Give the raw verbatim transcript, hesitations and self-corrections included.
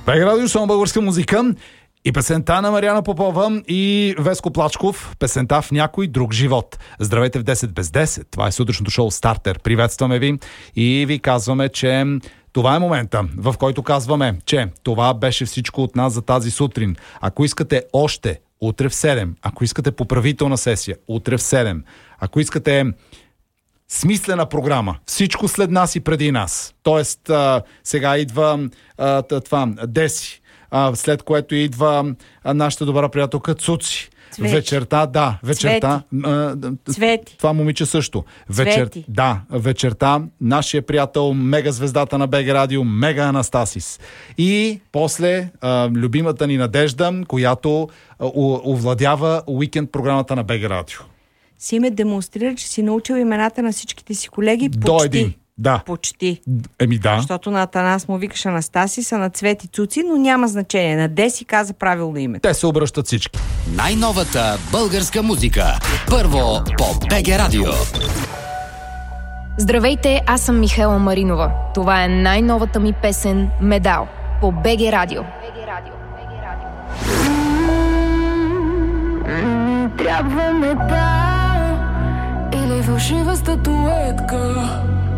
БГ Радио, само българска музика и песента на Мариана Попова и Веско Плачков, песента "В някой друг живот". Здравейте в десет без десет. Това е сутрешното шоу Стартер. Приветстваме ви и ви казваме, че това е момента, в който казваме, че това беше всичко от нас за тази сутрин. Ако искате още, утре в седем. Ако искате поправителна сесия, утре в седем. Ако искате смислена програма, всичко след нас и преди нас. Тоест, а, сега идва а, това, Деси, а, след което идва а, нашата добра приятелка Цуци. Цвети. Вечерта, да, вечерта. Цвети. Това момиче също. Вечер, да, вечерта нашия приятел, мега звездата на БГ Радио, Мега Анастасис. И после а, любимата ни Надежда, която а, у, овладява уикенд програмата на БГ Радио. Си ме демонстрира, че си научил имената на всичките си колеги почти. До един. Да. Почти. Еми да. Защото на Атанас му викаш Анастасис, а на Цвети Цуци, но няма значение. На Деси каза правилно името. Те се обръщат всички. Най-новата българска музика. Първо по БГ Радио. Здравейте, аз съм Михаела Маринова. Това е най-новата ми песен "Медал" по БГ Радио. Трябва медал или фалшива статуетка.